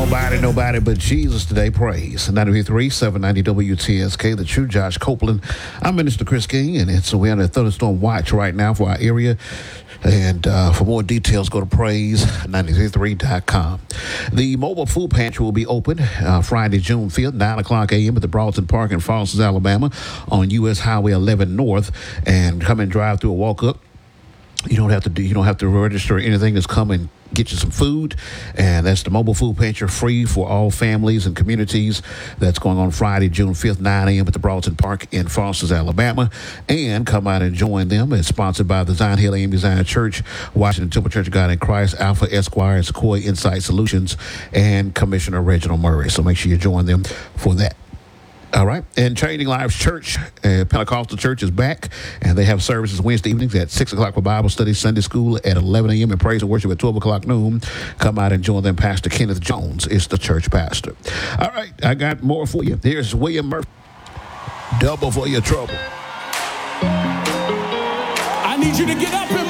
Nobody but Jesus today. Praise. 93.3, 790 WTSK, the true Josh Copeland. I'm Minister Chris King, and we're on a thunderstorm watch right now for our area. And for more details, go to praise933.com. The mobile food pantry will be open Friday, June 5th, 9 o'clock a.m. at the Broughton Park in Foster, Alabama on U.S. Highway 11 North. And come and drive through or walk up. You don't have to register anything. Just come and get you some food. And that's the mobile food pantry, free for all families and communities. That's going on Friday, June 5th, 9 a.m. at the Broughton Park in Foster, Alabama. And come out and join them. It's sponsored by the Zion Hill AM Design Church, Washington Temple Church of God in Christ, Alpha Esquire, Sequoia Insight Solutions, and Commissioner Reginald Murray. So make sure you join them for that. All right. And Changing Lives Church, Pentecostal Church is back, and they have services Wednesday evenings at 6 o'clock for Bible study, Sunday school at 11 a.m., and praise and worship at 12 o'clock noon. Come out and join them. Pastor Kenneth Jones is the church pastor. All right. I got more for you. Here's William Murphy. Double for your trouble. I need you to get up and